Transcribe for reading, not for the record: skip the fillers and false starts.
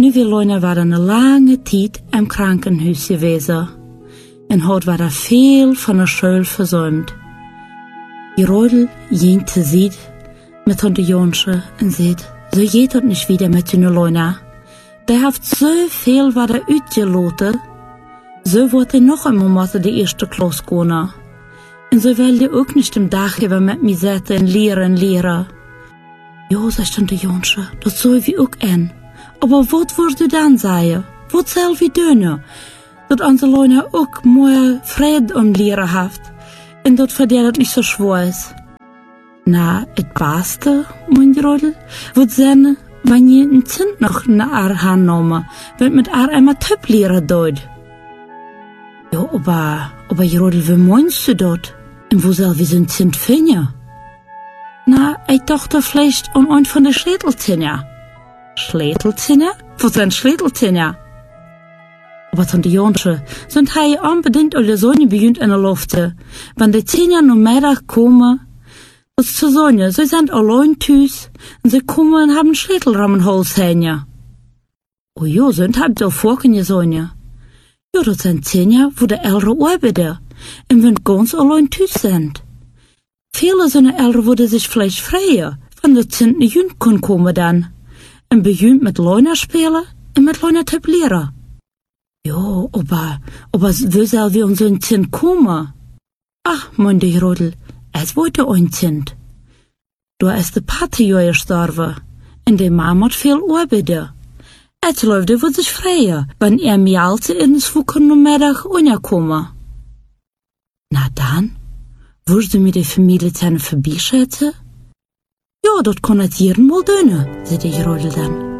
Nu wil Leuna war eine lange Tijd im Krankenhuis gewesen. En had war veel van de school versäumt. Die Rodel jente sieht mit Tante Jonsche und sieht, so geht das nicht wieder mit den Leuna. Der hat so viel war der uitgeloten. So wird er noch einmal mit der erste Klasse gehen. Und so will er auch nicht im Dach über mit mir sitzen und lehren. Ja, sagt Tante Jonsche, das soll wie auch ein. Aber was würdest du dann sagen? Was soll wir tun? Dat onze Leuna auch mehr Frieden und Lehren hat. Und dat für die das nicht so schwer ist. Na, het Beste, mein Rodel, wird sein, wenn je ein Kind noch in haar Hand nehmen, wird mit haar einmal Typ lehren dort. Ja, aber Rodel, wie meinst du dort? Und wo soll wir so ein Kind finden? Na, ich dachte vielleicht an einen von den Schlätelzähnen. Schlätelzähne? Was sind Schlätelzähne? Aber Tante Jonsche, sind hij unbedingt alle Sonne beginnt in der Lufte. Wenn die 10 Jahre noch mehr kommen, das zur Sonne, sie sind allein tüß, und sie kommen und haben Schlätelraum im Hals hängen. Oh ja, sind halt so vorgehende Sonne. Ja, das sind 10 Jahre, wo die ältere arbeiten, und wenn ganz allein tüß sind. Viele sind ältere, wo die sich vielleicht freuen, wenn die 10 Jünd kommen dann, und beginnt mit Leuna spielen und mit Leuna tablieren. Ja, aber wo soll wir uns so ein Kind kommen? Ach, meinte Rodel, es wollte ein Kind. Da ist der Pater ja gestorben, und die Mama hat viel arbeiten. Jetzt läuft er für sich freien, wenn mir alte ins Wochenmittag kommen. Na dann, würdest du mir die Familie vorbischätzen? Ja, das kann ich jeden mal tun, sagte Rodel dann.